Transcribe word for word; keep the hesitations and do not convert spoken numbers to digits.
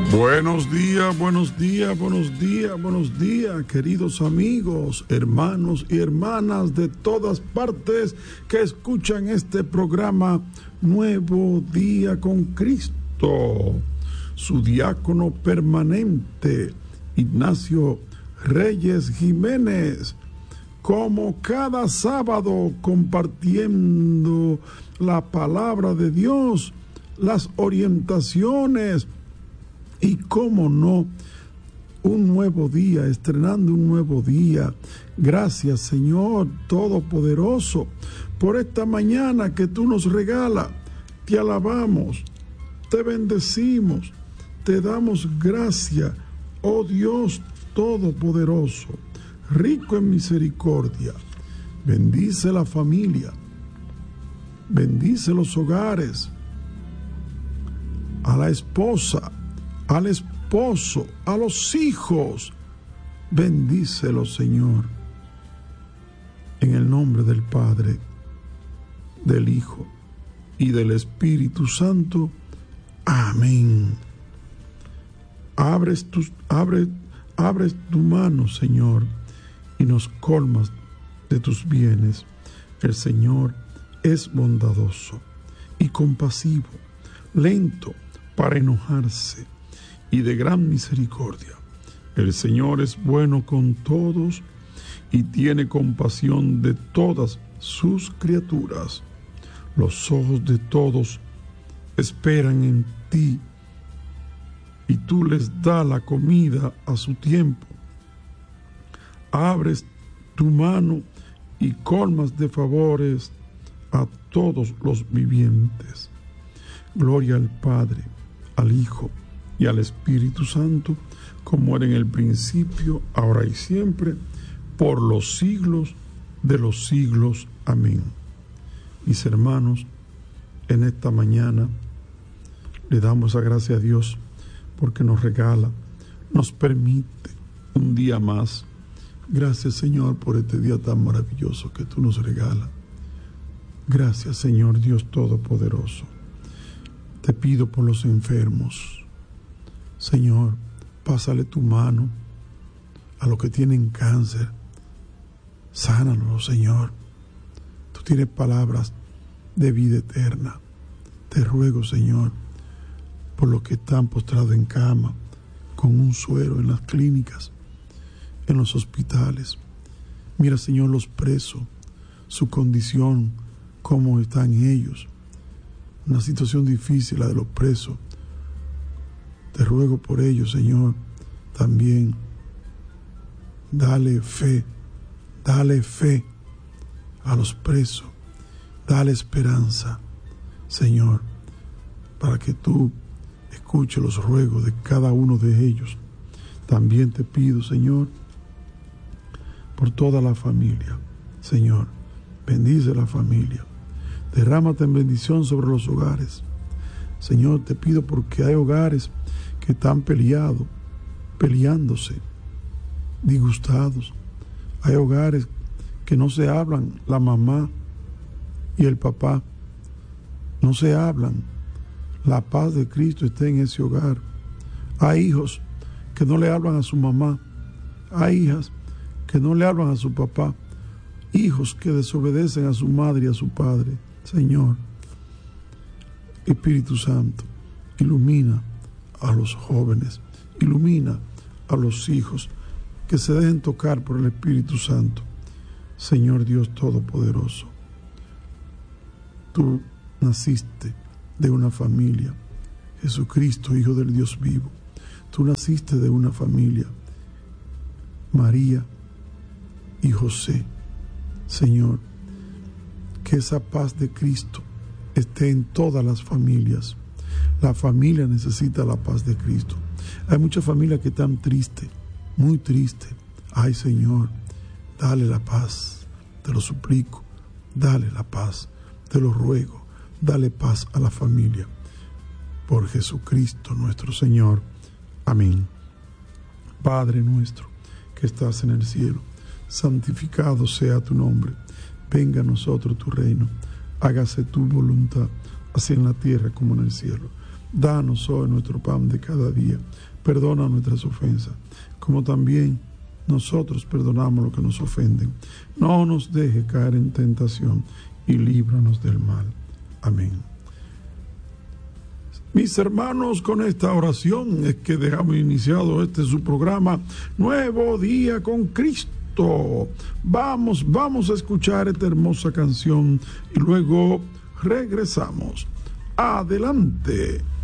Buenos días, buenos días, buenos días, buenos días, queridos amigos, hermanos y hermanas de todas partes que escuchan este programa Nuevo Día con Cristo. Su diácono permanente, Ignacio Reyes Jiménez, como cada sábado compartiendo la palabra de Dios, las orientaciones y, cómo no, un nuevo día, estrenando un nuevo día. Gracias, Señor Todopoderoso, por esta mañana que tú nos regalas. Te alabamos, te bendecimos, te damos gracias, oh Dios Todopoderoso, rico en misericordia. Bendice la familia, bendice los hogares, a la esposa, al esposo, a los hijos. Bendícelos, Señor, en el nombre del Padre, del Hijo y del Espíritu Santo. Amén. Abres tus, abre, abres tu mano, Señor, y nos colmas de tus bienes. El Señor es bondadoso y compasivo, lento para enojarse y de gran misericordia. El Señor es bueno con todos y tiene compasión de todas sus criaturas. Los ojos de todos esperan en ti, y tú les das la comida a su tiempo. Abres tu mano y colmas de favores a todos los vivientes. Gloria al Padre, al Hijo y al Espíritu Santo, como era en el principio, ahora y siempre, por los siglos de los siglos. Amén. Mis hermanos, en esta mañana le damos la gracia a Dios porque nos regala, nos permite un día más. Gracias, Señor, por este día tan maravilloso que tú nos regalas. Gracias, Señor Dios Todopoderoso. Te pido por los enfermos. Señor, pásale tu mano a los que tienen cáncer. Sánalos, Señor. Tú tienes palabras de vida eterna. Te ruego, Señor, por los que están postrados en cama, con un suero en las clínicas, en los hospitales. Mira, Señor, los presos, su condición, cómo están ellos. Una situación difícil la de los presos. Te ruego por ellos, Señor, también dale fe, dale fe a los presos, dale esperanza, Señor, para que tú escuches los ruegos de cada uno de ellos. También te pido, Señor, por toda la familia. Señor, bendice la familia, derrámate en bendición sobre los hogares. Señor, te pido porque hay hogares que están peleados, peleándose, disgustados. Hay hogares que no se hablan, la mamá y el papá no se hablan. La paz de Cristo está en ese hogar. Hay hijos que no le hablan a su mamá. Hay hijas que no le hablan a su papá. Hijos que desobedecen a su madre y a su padre. Señor, Espíritu Santo, ilumina a los jóvenes, ilumina a los hijos, que se dejen tocar por el Espíritu Santo. Señor Dios Todopoderoso, tú naciste de una familia, Jesucristo, Hijo del Dios vivo. Tú naciste de una familia, María y José. Señor, que esa paz de Cristo esté en todas las familias. La familia necesita la paz de Cristo. Hay muchas familias que están tristes, muy tristes. Ay, Señor, dale la paz, te lo suplico, dale la paz, te lo ruego, dale paz a la familia. Por Jesucristo nuestro Señor. Amén. Padre nuestro, que estás en el cielo, santificado sea tu nombre. Venga a nosotros tu reino. Hágase tu voluntad, así en la tierra como en el cielo. Danos hoy nuestro pan de cada día. Perdona nuestras ofensas, como también nosotros perdonamos los que nos ofenden. No nos deje caer en tentación y líbranos del mal. Amén. Mis hermanos, con esta oración es que dejamos iniciado este su programa Nuevo Día con Cristo. Vamos, vamos a escuchar esta hermosa canción y luego regresamos. Adelante.